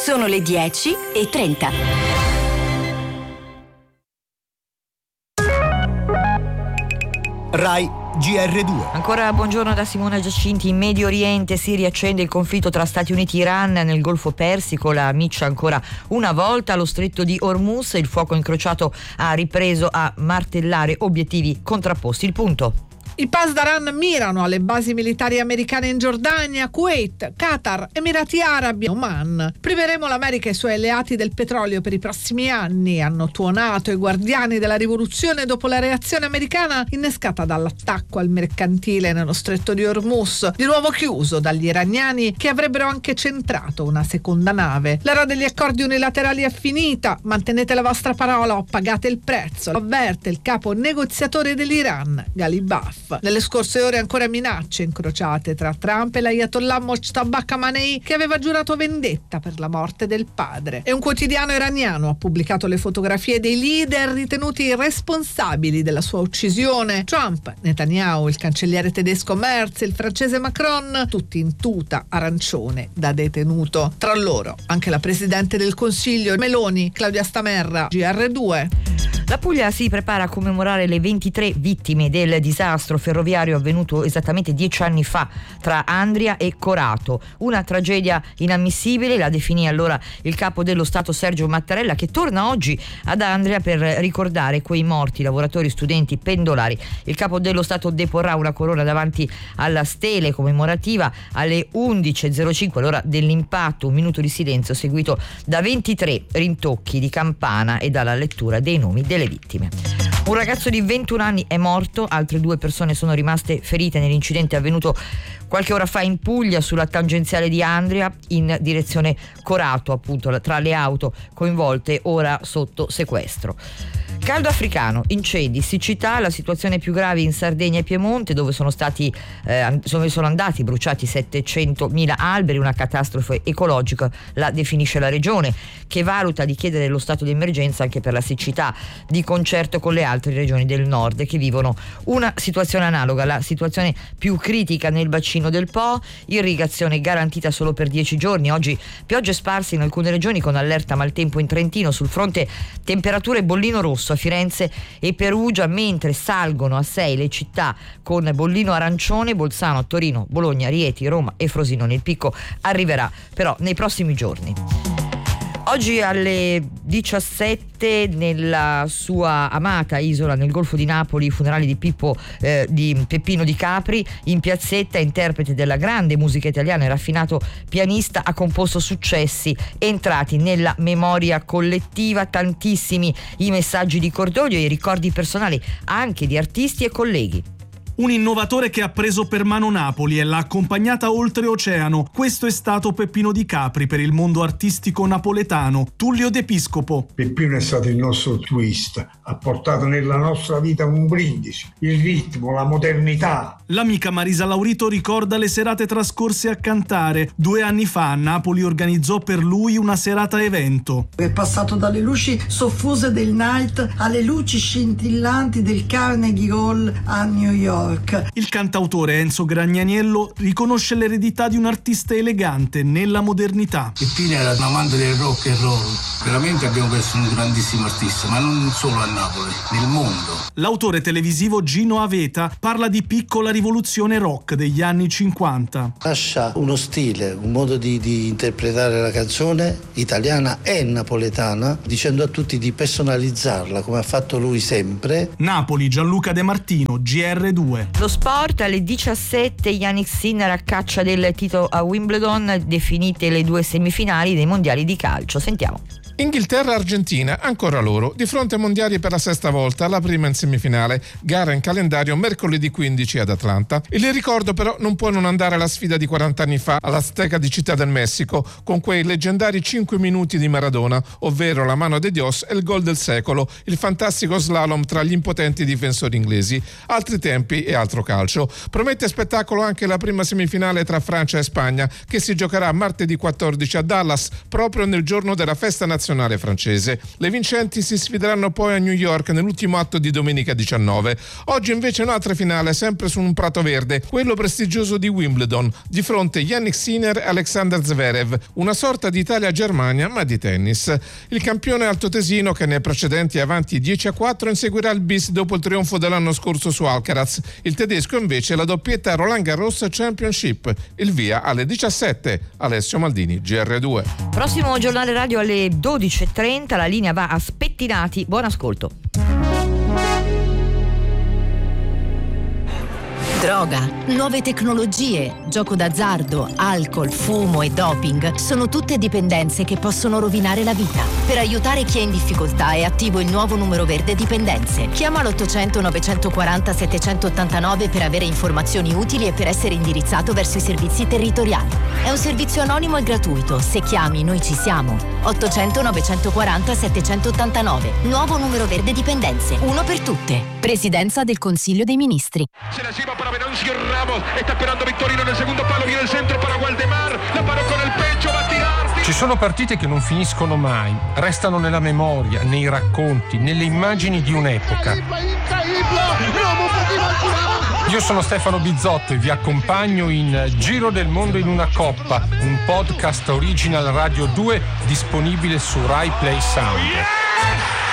Sono le 10:30. Rai GR2. Ancora buongiorno da Simona Giacinti. In Medio Oriente si riaccende il conflitto tra Stati Uniti e Iran. Nel Golfo Persico la miccia ancora una volta. Allo stretto di Hormuz il fuoco incrociato ha ripreso a martellare obiettivi contrapposti. Il punto. I Pasdaran mirano alle basi militari americane in Giordania, Kuwait, Qatar, Emirati Arabi e Oman. Priveremo l'America e i suoi alleati del petrolio per i prossimi anni, hanno tuonato i guardiani della rivoluzione dopo la reazione americana innescata dall'attacco al mercantile nello stretto di Hormuz, di nuovo chiuso dagli iraniani che avrebbero anche centrato una seconda nave. L'era degli accordi unilaterali è finita, mantenete la vostra parola o pagate il prezzo, lo avverte il capo negoziatore dell'Iran, Ghalibaf. Nelle scorse ore ancora minacce incrociate tra Trump e l'Ayatollah Mojtaba Khamenei, che aveva giurato vendetta per la morte del padre. E un quotidiano iraniano ha pubblicato le fotografie dei leader ritenuti responsabili della sua uccisione: Trump, Netanyahu, il cancelliere tedesco Merz, il francese Macron, tutti in tuta arancione da detenuto. Tra loro anche la presidente del Consiglio Meloni, Claudia Stamerra. GR2. La Puglia si prepara a commemorare le 23 vittime del disastro ferroviario avvenuto esattamente 10 anni fa tra Andria e Corato. Una tragedia inammissibile, la definì allora il capo dello Stato Sergio Mattarella, che torna oggi ad Andria per ricordare quei morti, lavoratori, studenti, pendolari. Il capo dello Stato deporrà una corona davanti alla stele commemorativa alle 11:05, l'ora dell'impatto, un minuto di silenzio seguito da 23 rintocchi di campana e dalla lettura dei nomi delle vittime. Un ragazzo di 21 anni è morto, altre 2 persone sono rimaste ferite nell'incidente avvenuto qualche ora fa in Puglia sulla tangenziale di Andria in direzione Corato, appunto, tra le auto coinvolte ora sotto sequestro. Caldo africano, incendi, siccità, la situazione più grave in Sardegna e Piemonte, dove sono andati bruciati 700.000 alberi, una catastrofe ecologica, la definisce la regione, che valuta di chiedere lo stato di emergenza anche per la siccità, di concerto con le altre regioni del nord che vivono una situazione analoga. La situazione più critica nel bacino del Po, irrigazione garantita solo per 10 giorni, oggi piogge sparse in alcune regioni con allerta maltempo in Trentino, sul fronte temperature bollino rosso a Firenze e Perugia, mentre salgono a 6 le città con bollino arancione: Bolzano, Torino, Bologna, Rieti, Roma e Frosinone. Il picco arriverà però nei prossimi giorni. Oggi alle 17 nella sua amata isola nel Golfo di Napoli, i funerali di Peppino Di Capri. In piazzetta, interprete della grande musica italiana e raffinato pianista, ha composto successi entrati nella memoria collettiva. Tantissimi i messaggi di cordoglio e i ricordi personali anche di artisti e colleghi. Un innovatore che ha preso per mano Napoli e l'ha accompagnata oltreoceano. Questo è stato Peppino Di Capri per il mondo artistico napoletano. Tullio D'Episcopo. Peppino è stato il nostro twist, ha portato nella nostra vita un brindisi, il ritmo, la modernità. L'amica Marisa Laurito ricorda le serate trascorse a cantare. 2 anni fa Napoli organizzò per lui una serata evento. È passato dalle luci soffuse del night alle luci scintillanti del Carnegie Hall a New York. Il cantautore Enzo Gragnaniello riconosce l'eredità di un artista elegante nella modernità. Peppino era un amante del rock and roll. Veramente abbiamo perso un grandissimo artista, ma non solo a Napoli, nel mondo. L'autore televisivo Gino Aveta parla di piccola rivoluzione rock degli anni 50. Lascia uno stile, un modo di interpretare la canzone italiana e napoletana, dicendo a tutti di personalizzarla come ha fatto lui sempre. Napoli, Gianluca De Martino, GR2. Lo sport, alle 17 Yannick Sinner a caccia del titolo a Wimbledon, definite le 2 semifinali dei mondiali di calcio. Sentiamo. Inghilterra-Argentina, ancora loro, di fronte ai mondiali per la 6ª volta, la prima in semifinale, gara in calendario mercoledì 15 ad Atlanta. Il ricordo però non può non andare alla sfida di 40 anni fa all'Azteca di Città del Messico, con quei leggendari 5 minuti di Maradona, ovvero la mano de Dios e il gol del secolo, il fantastico slalom tra gli impotenti difensori inglesi. Altri tempi e altro calcio. Promette spettacolo anche la prima semifinale tra Francia e Spagna, che si giocherà martedì 14 a Dallas, proprio nel giorno della festa nazionale nazionale francese. Le vincenti si sfideranno poi a New York nell'ultimo atto di domenica 19. Oggi invece un'altra finale, sempre su un prato verde, quello prestigioso di Wimbledon, di fronte Jannik Sinner e Alexander Zverev, una sorta di Italia-Germania ma di tennis. Il campione altoatesino, che nei precedenti è avanti 10-4, inseguirà il bis dopo il trionfo dell'anno scorso su Alcaraz. Il tedesco invece la doppietta Roland Garros Championship. Il via alle 17. Alessio Maldini, GR2. Prossimo giornale radio alle 12.30, la linea va a Spettinati. Buon ascolto. Droga, nuove tecnologie, gioco d'azzardo, alcol, fumo e doping sono tutte dipendenze che possono rovinare la vita. Per aiutare chi è in difficoltà è attivo il nuovo numero verde dipendenze. Chiama l'800 940 789 per avere informazioni utili e per essere indirizzato verso i servizi territoriali. È un servizio anonimo e gratuito. Se chiami, noi ci siamo. 800 940 789. Nuovo numero verde dipendenze. Uno per tutte. Presidenza del Consiglio dei Ministri. Se la lleva para Venancio Ramos, está esperando Victorino nel secondo palo, viene il centro para Waldemar, la parò con il pecho, va a tirarsi. Ci sono partite che non finiscono mai, restano nella memoria, nei racconti, nelle immagini di un'epoca. Io sono Stefano Bizzotto e vi accompagno in Giro del Mondo in una coppa, un podcast original Radio 2 disponibile su Rai Play Sound.